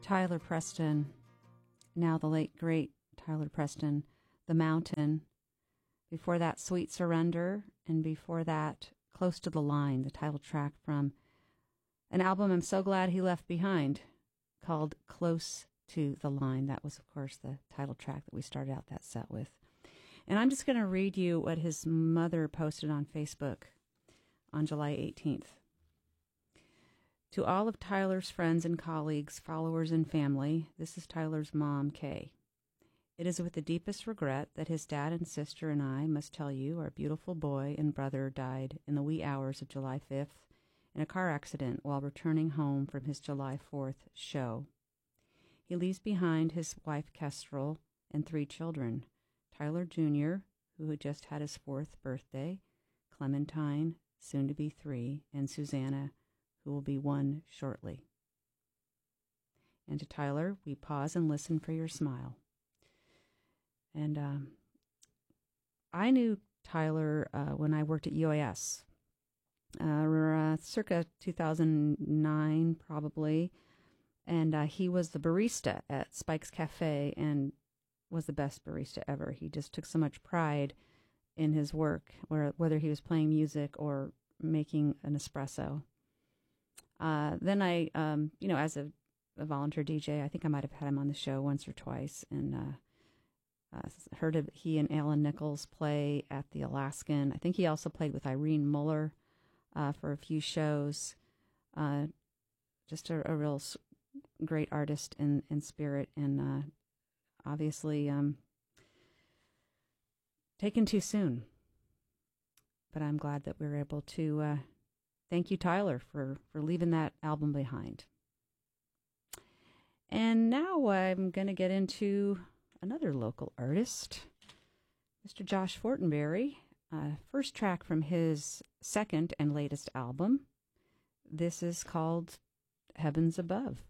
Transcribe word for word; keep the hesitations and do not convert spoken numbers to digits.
Tyler Preston, now the late, great Tyler Preston, The Mountain. Before that, Sweet Surrender. And before that, Close to the Line, the title track from an album I'm so glad he left behind, called Close to the Line. That was, of course, the title track that we started out that set with. And I'm just going to read you what his mother posted on Facebook on July eighteenth. To all of Tyler's friends and colleagues, followers and family, this is Tyler's mom, Kay. It is with the deepest regret that his dad and sister and I must tell you our beautiful boy and brother died in the wee hours of July fifth in a car accident while returning home from his July fourth show. He leaves behind his wife, Kestrel, and three children, Tyler Junior, who had just had his fourth birthday, Clementine, soon to be three, and Susanna, who will be one shortly. And to Tyler, we pause and listen for your smile. And um, I knew Tyler uh, when I worked at U A S, uh, uh, circa two thousand nine probably, and uh, he was the barista at Spike's Cafe and was the best barista ever. He just took so much pride in his work, where, whether he was playing music or making an espresso. Uh, then I, um, you know, as a, a volunteer D J, I think I might have had him on the show once or twice, and uh, uh, heard of he and Alan Nichols play at the Alaskan. I think he also played with Irene Muller uh, for a few shows. Uh, just a, a real s- great artist in, in spirit, and uh, obviously um, taken too soon. But I'm glad that we were able to. Uh, Thank you, Tyler, for, for leaving that album behind. And now I'm going to get into another local artist, Mister Josh Fortenberry. Uh, first track from his second and latest album. This is called Heavens Above.